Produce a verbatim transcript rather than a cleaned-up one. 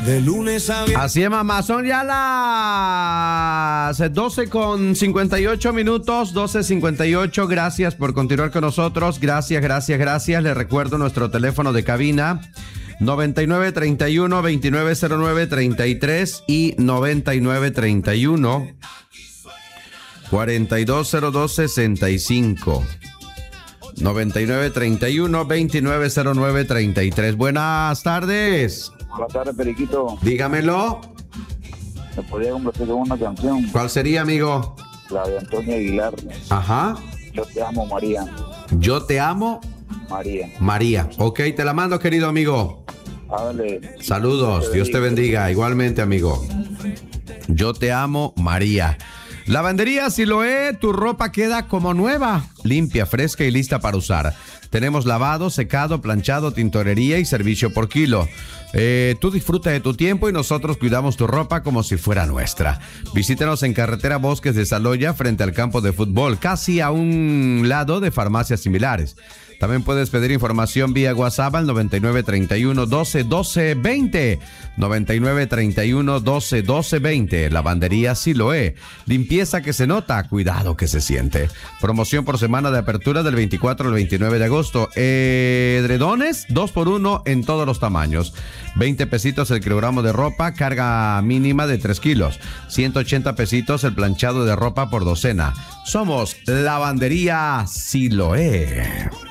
De lunes a viernes. Así es, mamá. Son ya las doce con cincuenta y ocho minutos, doce cincuenta y ocho. Gracias por continuar con nosotros. Gracias, gracias, gracias. Les recuerdo nuestro teléfono de cabina. noventa y nueve treinta y uno veintinueve cero nueve treinta y tres y noventa y nueve treinta y uno cuarenta y dos cero dos sesenta y cinco. noventa y nueve treinta y uno veintinueve cero nueve treinta y tres. Buenas tardes. Buenas tardes, Periquito. Dígamelo. ¿Me podría complacer con una canción? ¿Cuál sería, amigo? La de Antonio Aguilar. Ajá. Yo te amo, María. Yo te amo, María. María. Ok, te la mando, querido amigo. Háblale. Saludos, Dios te bendiga. Igualmente, amigo. Yo te amo, María. Lavandería Siloé, tu ropa queda como nueva, limpia, fresca y lista para usar. Tenemos lavado, secado, planchado, tintorería y servicio por kilo. Eh, tú disfruta de tu tiempo y nosotros cuidamos tu ropa como si fuera nuestra. Visítanos en carretera Bosques de Saloya, frente al campo de fútbol, casi a un lado de farmacias similares. También puedes pedir información vía WhatsApp al noventa y nueve treinta y uno doce doce veinte. noventa y nueve treinta y uno doce doce veinte. Lavandería Siloé. Limpieza que se nota, cuidado que se siente. Promoción por semana de apertura del veinticuatro al veintinueve de agosto. Edredones, dos por uno en todos los tamaños. veinte pesitos el kilogramo de ropa, carga mínima de tres kilos. ciento ochenta pesitos el planchado de ropa por docena. Somos Lavandería Siloé.